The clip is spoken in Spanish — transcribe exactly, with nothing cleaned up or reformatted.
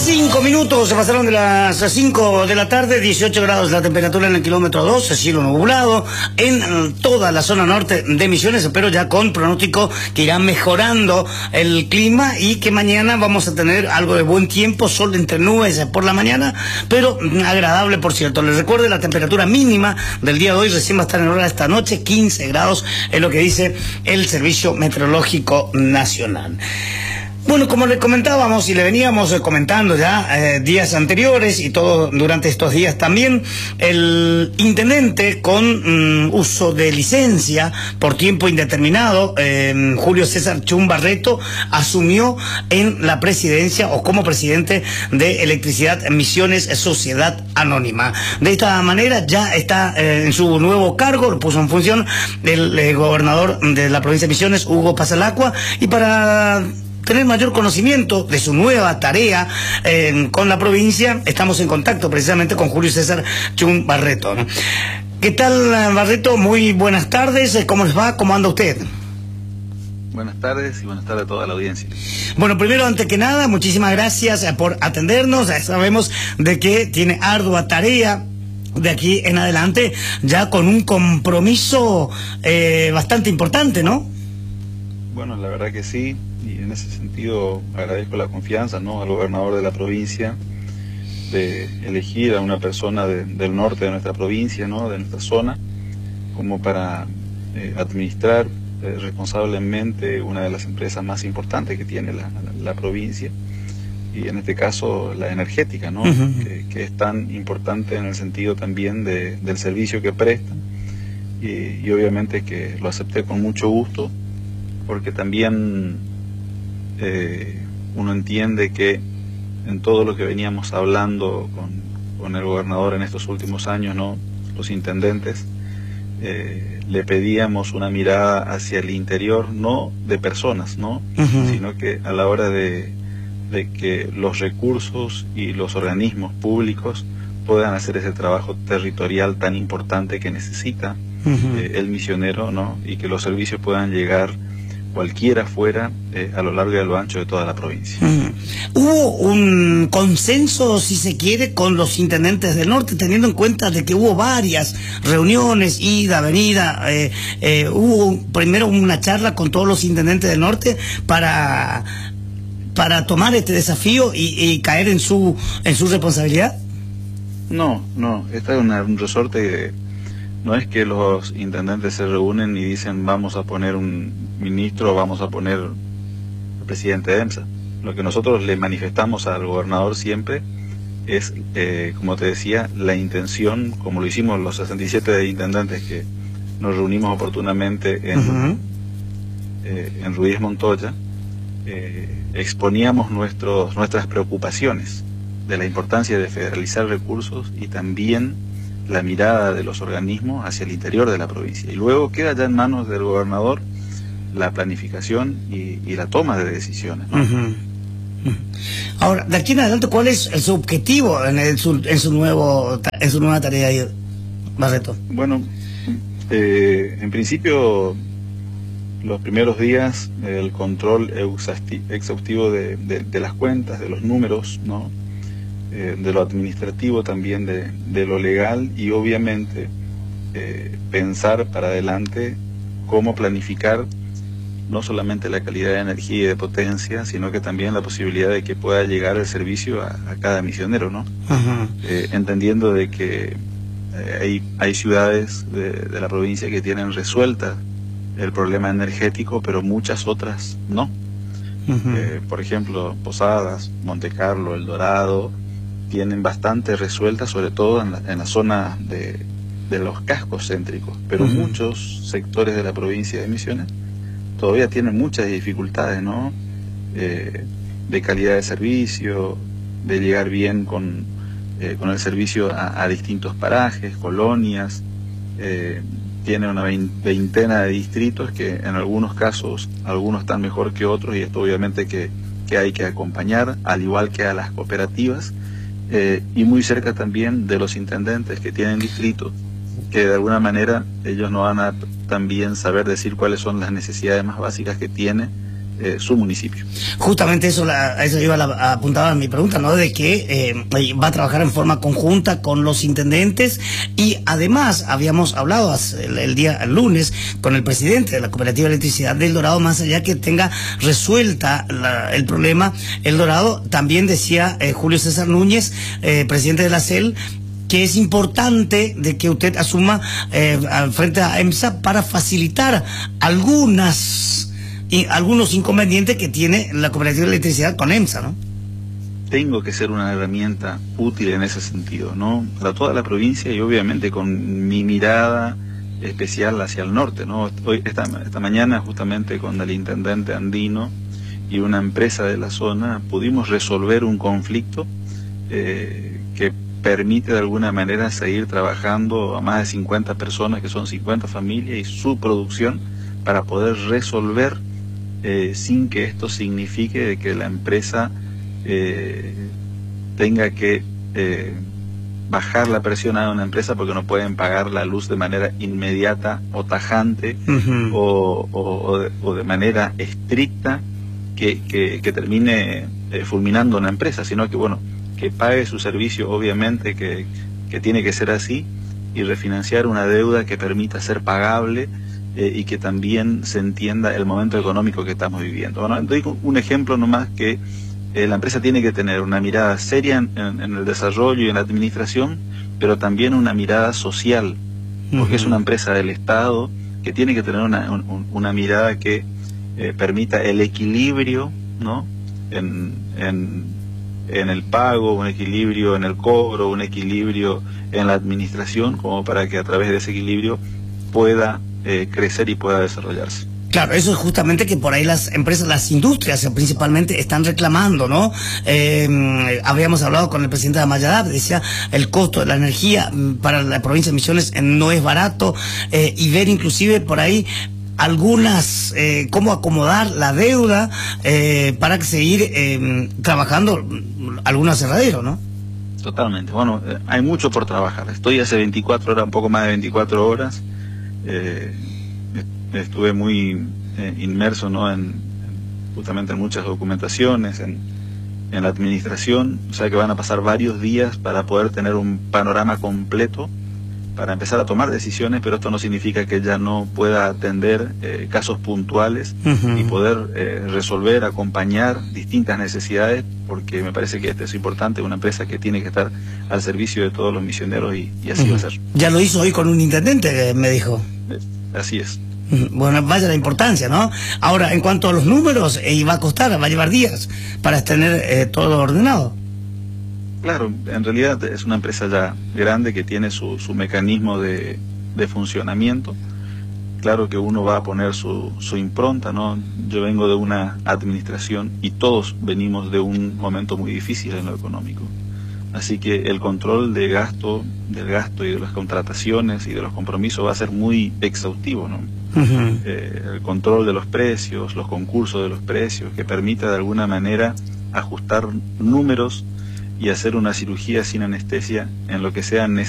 Cinco minutos se pasaron de las cinco de la tarde, dieciocho grados la temperatura en el kilómetro dos, cielo nublado en toda la zona norte de Misiones, pero ya con pronóstico que irá mejorando el clima y que mañana vamos a tener algo de buen tiempo, sol entre nubes por la mañana, pero agradable por cierto. Les recuerdo la temperatura mínima del día de hoy, recién va a estar en hora de esta noche, quince grados, es lo que dice el Servicio Meteorológico Nacional. Bueno, como le comentábamos y le veníamos comentando ya eh, días anteriores y todo durante estos días también, el intendente con mm, uso de licencia por tiempo indeterminado, eh, Julio César Chun Barreto, asumió en la presidencia o como presidente de Electricidad Misiones Sociedad Anónima. De esta manera ya está eh, en su nuevo cargo, lo puso en función del eh, gobernador de la provincia de Misiones, Hugo Pasalacqua, y para tener mayor conocimiento de su nueva tarea eh, con la provincia, estamos en contacto precisamente con Julio César Chun Barreto, ¿no? ¿Qué tal, Barreto? Muy buenas tardes, ¿cómo les va? ¿Cómo anda usted? Buenas tardes y buenas tardes a toda la audiencia. Bueno, primero, antes que nada, muchísimas gracias por atendernos. Sabemos de que tiene ardua tarea de aquí en adelante, ya con un compromiso eh, bastante importante, ¿no? Bueno, la verdad que sí, y en ese sentido agradezco la confianza, ¿no?, al gobernador de la provincia de elegir a una persona de, del norte de nuestra provincia, ¿no?, de nuestra zona, como para eh, administrar eh, responsablemente una de las empresas más importantes que tiene la, la, la provincia, y en este caso la energética, ¿no?, uh-huh. que, que es tan importante en el sentido también de, del servicio que prestan, y, y obviamente que lo acepté con mucho gusto, porque también eh, uno entiende que en todo lo que veníamos hablando con, con el gobernador en estos últimos años, ¿no?, los intendentes, eh, le pedíamos una mirada hacia el interior, no de personas, ¿no?, uh-huh. sino que a la hora de, de que los recursos y los organismos públicos puedan hacer ese trabajo territorial tan importante que necesita uh-huh. eh, el misionero, ¿no?, y que los servicios puedan llegar cualquiera fuera eh, a lo largo y a lo ancho de toda la provincia. Mm. ¿Hubo un consenso, si se quiere, con los intendentes del norte, teniendo en cuenta de que hubo varias reuniones, ida, venida, eh, eh, hubo primero una charla con todos los intendentes del norte para, para tomar este desafío y, y caer en su, en su responsabilidad? No, no, esta es una, un resorte. No es que los intendentes se reúnen y dicen vamos a poner un ministro o vamos a poner el presidente de EMSA. Lo que nosotros le manifestamos al gobernador siempre es, eh, como te decía, la intención, como lo hicimos los sesenta y siete intendentes que nos reunimos oportunamente en, uh-huh. eh, en Ruiz Montoya, eh, exponíamos nuestros, nuestras preocupaciones de la importancia de federalizar recursos y también la mirada de los organismos hacia el interior de la provincia. Y luego queda ya en manos del gobernador la planificación y, y la toma de decisiones, ¿no? Uh-huh. Ahora, de aquí en adelante, ¿cuál es su objetivo en, el, su, en, su, nuevo, en su nueva tarea, Barreto? Bueno, eh, en principio, los primeros días, el control exhaustivo de, de, de las cuentas, de los números, ¿no?, Eh, de lo administrativo también, de, de lo legal, y obviamente eh, pensar para adelante cómo planificar no solamente la calidad de energía y de potencia, sino que también la posibilidad de que pueda llegar el servicio a, a cada misionero, ¿no? Uh-huh. eh, entendiendo de que eh, hay, hay ciudades de, de la provincia que tienen resuelta el problema energético, pero muchas otras no. Uh-huh. eh, por ejemplo, Posadas, Monte Carlo, El Dorado tienen bastante resueltas, sobre todo en la, en la zona de, de los cascos céntricos, pero uh-huh. muchos sectores de la provincia de Misiones todavía tienen muchas dificultades, ¿no?, eh, de calidad de servicio, de llegar bien con, eh, con el servicio a, a distintos parajes, colonias. Eh, tiene una veintena de distritos que en algunos casos, algunos están mejor que otros, y esto obviamente que, que hay que acompañar, al igual que a las cooperativas. Eh, y muy cerca también de los intendentes que tienen distritos, que de alguna manera ellos no van a también saber decir cuáles son las necesidades más básicas que tiene eh, su municipio. Justamente eso, la, eso iba a apuntar a mi pregunta, ¿no? De que eh, va a trabajar en forma conjunta con los intendentes, y además habíamos hablado el, el día el lunes con el presidente de la Cooperativa de Electricidad del Dorado. Más allá que tenga resuelta la, el problema El Dorado, también decía eh, Julio César Núñez, eh, presidente de la C E L, que es importante de que usted asuma eh, frente a EMSA para facilitar algunas y algunos inconvenientes que tiene la Cooperativa de Electricidad con EMSA, ¿no? Tengo que ser una herramienta útil en ese sentido, ¿no? Para toda la provincia y obviamente con mi mirada especial hacia el norte, ¿no? Hoy, esta, esta mañana justamente con el intendente andino y una empresa de la zona pudimos resolver un conflicto eh, que permite de alguna manera seguir trabajando a más de cincuenta personas, que son cincuenta familias, y su producción para poder resolver eh, sin que esto signifique de que la empresa eh, tenga que eh, bajar la presión a una empresa porque no pueden pagar la luz de manera inmediata o tajante, uh-huh. o, o, o, de, o de manera estricta que, que, que termine eh, fulminando una empresa, sino que bueno, que pague su servicio, obviamente que, que tiene que ser así, y refinanciar una deuda que permita ser pagable eh, y que también se entienda el momento económico que estamos viviendo. Bueno, doy un ejemplo nomás, que eh, la empresa tiene que tener una mirada seria en, en, en el desarrollo y en la administración, pero también una mirada social, porque uh-huh. es una empresa del Estado que tiene que tener una, un, una mirada que eh, permita el equilibrio, ¿no? en, en en el pago, un equilibrio en el cobro, un equilibrio en la administración, como para que a través de ese equilibrio pueda eh, crecer y pueda desarrollarse. Claro, eso es justamente que por ahí las empresas, las industrias principalmente están reclamando, ¿no? Eh, habíamos hablado con el presidente de Amayadab, decía el costo de la energía para la provincia de Misiones no es barato, eh, y ver inclusive por ahí algunas, eh, cómo acomodar la deuda eh, para seguir eh, trabajando algún aserradero, ¿no? Totalmente. Bueno, eh, hay mucho por trabajar. Estoy hace veinticuatro horas, un poco más de veinticuatro horas. Eh, estuve muy eh, inmerso, ¿no? En, en, justamente en muchas documentaciones, en, en la administración. O sea que van a pasar varios días para poder tener un panorama completo, para empezar a tomar decisiones, pero esto no significa que ya no pueda atender eh, casos puntuales uh-huh. y poder eh, resolver, acompañar distintas necesidades, porque me parece que esto es importante, una empresa que tiene que estar al servicio de todos los misioneros, y, y así uh-huh. va a ser. Ya lo hizo hoy con un intendente, me dijo. Eh, así es. Bueno, vaya la importancia, ¿no? Ahora, en cuanto a los números, eh, va a costar, va a llevar días para tener eh, todo ordenado. Claro, en realidad es una empresa ya grande que tiene su, su mecanismo de, de funcionamiento. Claro que uno va a poner su, su impronta, ¿no? Yo vengo de una administración y todos venimos de un momento muy difícil en lo económico. Así que el control de gasto, del gasto y de las contrataciones y de los compromisos va a ser muy exhaustivo, ¿no? Uh-huh. eh, el control de los precios, los concursos de los precios, que permita de alguna manera ajustar números y hacer una cirugía sin anestesia en lo que sea necesario